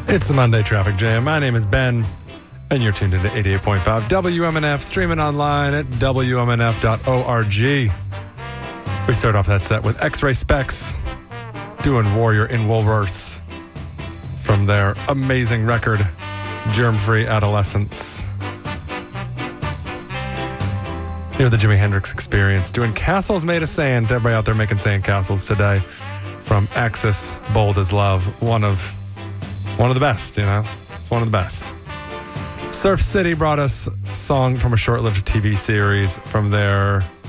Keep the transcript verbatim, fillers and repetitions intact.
It's the Monday Traffic Jam. My name is Ben, and you're tuned into eighty-eight point five W M N F, streaming online at W M N F dot org. We start off that set with X-Ray Specs doing Warrior in Woolworths from their amazing record, Germ-Free Adolescence. Hear the Jimi Hendrix Experience doing Castles Made of Sand. Everybody out there making sand castles today from Axis, Bold as Love. One of One of the best, you know? It's one of the best. Surf City brought us a song from a short-lived T V series from their